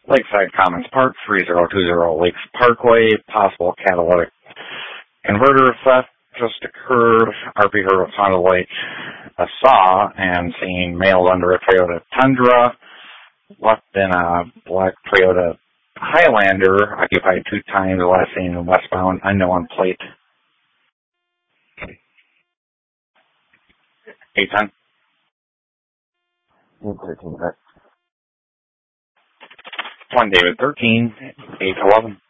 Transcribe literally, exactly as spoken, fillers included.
Lakeside Commons Park, three zero two zero Lakes Parkway, possible catalytic converter theft just occurred. R P heard what sounded like a saw and seen male under a Toyota Tundra, left in a black Toyota Highlander, occupied two times, last seen westbound, unknown plate. eight ten. thirteen, right? one David thirteen, eight eleven.